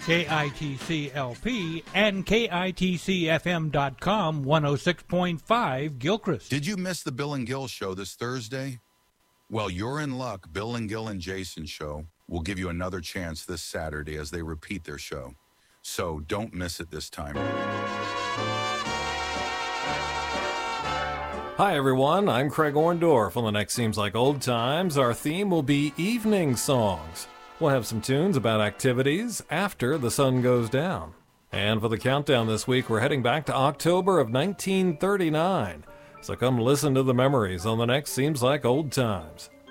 KITC-LP and KITCFM.com 106.5 Gilchrist. Did you miss the Bill and Gil show this Thursday? Well, you're in luck. Bill and Gil and Jason show will give you another chance this Saturday as they repeat their show. So don't miss it this time. Hi everyone, I'm Craig Orndorff. On the next Seems Like Old Times, our theme will be evening songs. We'll have some tunes about activities after the sun goes down. And for the countdown this week, we're heading back to October of 1939. So come listen to the memories on the next Seems Like Old Times.